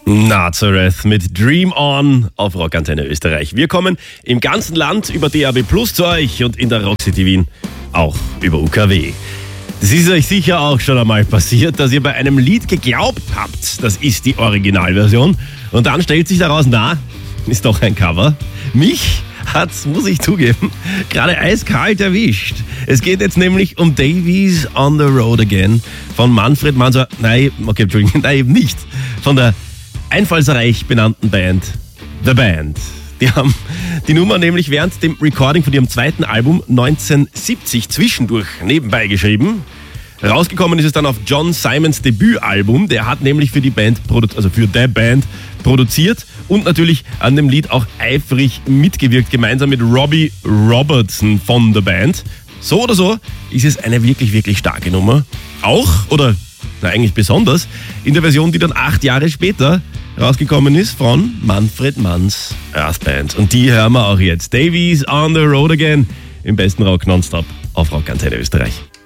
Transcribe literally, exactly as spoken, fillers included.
Nazareth mit Dream On auf Rockantenne Österreich. Wir kommen im ganzen Land über D A B Plus zu euch und in der Rockcity Wien auch über U K W. Das ist euch sicher auch schon einmal passiert, dass ihr bei einem Lied geglaubt habt, das ist die Originalversion und dann stellt sich daraus, na, ist doch ein Cover. Mich hat's, muss ich zugeben, gerade eiskalt erwischt. Es geht jetzt nämlich um Davies on the Road Again von Manfred Mann. Nein, okay, Entschuldigung, nein, eben nicht. Von der einfallsreich benannten Band The Band. Die haben die Nummer nämlich während dem Recording von ihrem zweiten Album neunzehnhundertsiebzig zwischendurch nebenbei geschrieben. Rausgekommen ist es dann auf John Simons Debütalbum. Der hat nämlich für die Band, also für The Band produziert und natürlich an dem Lied auch eifrig mitgewirkt, gemeinsam mit Robbie Robertson von The Band. So oder so ist es eine wirklich, wirklich starke Nummer. Auch, oder na eigentlich besonders, in der Version, die dann acht Jahre später rausgekommen ist von Manfred Manns Earth Band. Und die hören wir auch jetzt. Davies on the Road Again im besten Rock nonstop auf Rockantenne Österreich.